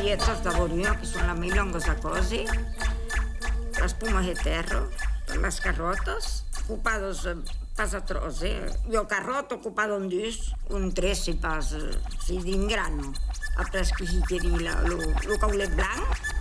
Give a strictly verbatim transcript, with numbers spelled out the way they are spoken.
piezas de bonio, que son las milongas a cosi, las pumas de terro, las carrotas, ocupados pas a tros, eh? I el carrot ocupado en dus, un tres si pas, si d'ingrano. Après, que hi tiri el caulet blanc,